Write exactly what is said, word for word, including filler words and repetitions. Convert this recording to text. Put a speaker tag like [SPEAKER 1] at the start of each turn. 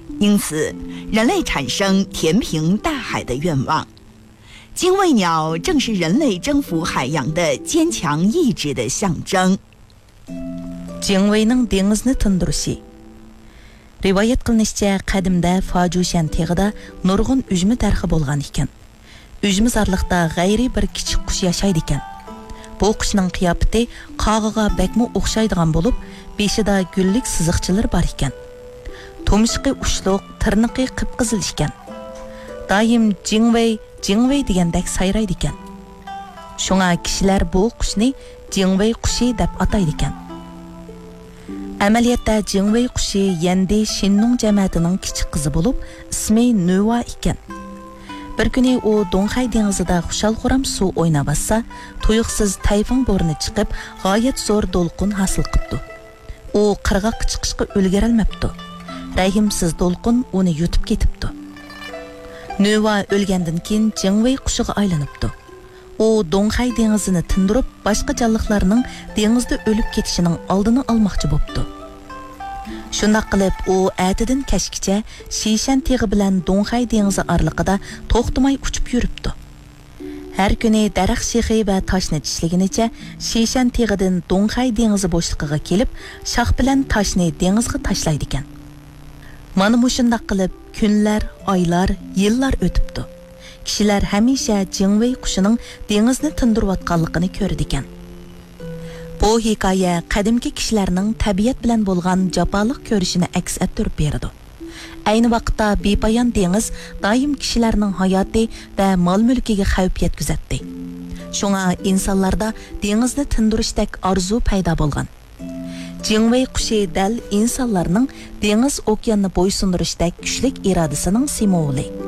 [SPEAKER 1] 因此人类产生填平大海的愿望。精卫鸟正是人类征服海洋的坚强意志的象征。
[SPEAKER 2] 징웨이ның еңізні тұндырышы. Ривайет қылынышча қадымда Фажушан тегіда нұрғын үжімі тәрхі болған екен. Үжімі зарлықта ғайри бір кичік құш яшайды екен. Бұл құшның қияпыты қағыға бәкмі оқшайдыған болып, бешіда гүллік сызықчылар бар екен. Томышқы ұшлық, тырнықы қып-қызыл екен. Дайым 징웨이, 징웨이 дегендек сайрайды екен. Шуңа кішілер бұл құшны 징웨이 құшы деп атайды екен. Әмәлиятта 징웨이 құшы енді Шиннің жәмәтінің кішік қызы болып, ісмей Нөва екен. Bir күні о Доңхай деңізіда құшал-құрам су ойна баса, тұйықсыз тайфың борыны чықып, ғайет зор долқын хасыл қыпты. О қырғақ чықышқы өлгер әлмәпті. Рәхімсіз долқын оны ютып кетіпті. Нөва өлгенден кейін 징웨이 құшыға айланыпты. О Доңхай деңізіні тындырып, башқа жаллықларының деңізді өліп кетішінің алдыны алмақчы бопты. Шундaq qilib, o әтідін кәшкіче Шишан тегі білән Доңхай деңізі арлықыда тоқтымай ұчып жүріпті. Әр күні дәрәқ шеқи бә ташны тішлігінече Шишан тегіден Доңхай деңізі бошлықыға келіп, шақ білән ташны деңізгі ташлайды екен. Маны мұшындақ qilib, күнлер, айлар, еллар өтіпті. Кішілер həmişə 징웨이 құшының деңізні тындырып атқанлығını көрді екен. Bu hikoya qadimki kishilarning tabiat bilan bo'lgan jafoliq ko'rishini aks ettirib beradi. Ayni vaqtda bepoyon dengiz doim kishilarning hayoti va mol-mulkiga xavf yetkazadi. Shunga insonlarda dengizni tindirishdek orzu paydo bo'lgan. 징웨이 qushi dal insonlarning dengiz okeanni bo'ysundirishdek kuchli irodasining simvoli.